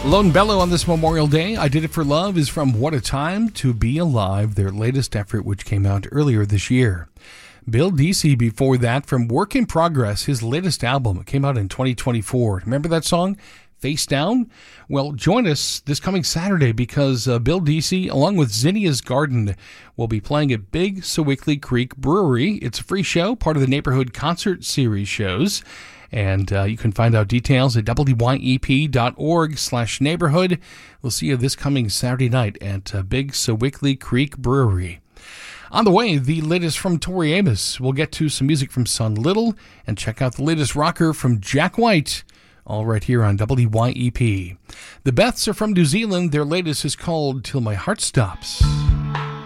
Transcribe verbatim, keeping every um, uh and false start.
Lone Bellow on this Memorial Day. I Did It For Love is from What a Time to Be Alive, their latest effort, which came out earlier this year. Bill Deasy before that from Work in Progress, his latest album. It came out in twenty twenty-four. Remember that song, Face Down? Well, join us this coming Saturday because uh, Bill Deasy, along with Zinnia's Garden, will be playing at Big Sewickley Creek Brewery. It's a free show, part of the Neighborhood Concert Series shows. And uh, you can find out details at W Y E P dot org slash neighborhood. We'll see you this coming Saturday night at uh, Big Sewickley Creek Brewery. On the way, the latest from Tori Amos. We'll get to some music from Son Little and check out the latest rocker from Jack White, all right here on W Y E P. The Beths are from New Zealand. Their latest is called Till My Heart Stops.